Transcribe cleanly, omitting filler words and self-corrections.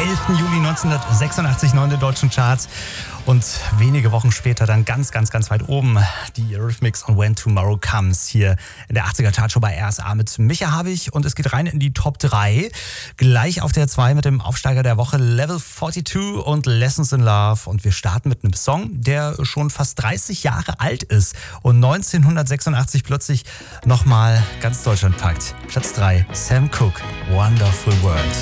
11. Juli 1986 neu in den deutschen Charts. Und wenige Wochen später dann ganz weit oben die Eurythmics und When Tomorrow Comes hier in der 80er Chartshow bei RSA mit Micha Habich. Und es geht rein in die Top 3. Gleich auf der 2 mit dem Aufsteiger der Woche Level 42 und Lessons in Love. Und wir starten mit einem Song, der schon fast 30 Jahre alt ist und 1986 plötzlich nochmal ganz Deutschland packt. Platz 3, Sam Cooke, Wonderful World.